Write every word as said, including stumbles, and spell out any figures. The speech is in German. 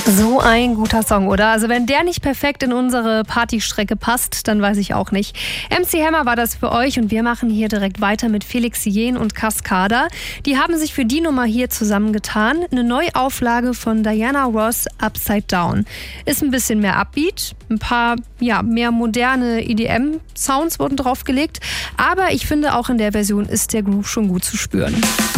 So ein guter Song, oder? Also wenn der nicht perfekt in unsere Partystrecke passt, dann weiß ich auch nicht. M C Hammer war das für euch und wir machen hier direkt weiter mit Felix Jähn und Cascada. Die haben sich für die Nummer hier zusammengetan. Eine Neuauflage von Diana Ross, Upside Down. Ist ein bisschen mehr Upbeat, ein paar ja, mehr moderne E D M-Sounds wurden draufgelegt. Aber ich finde, auch in der Version ist der Groove schon gut zu spüren.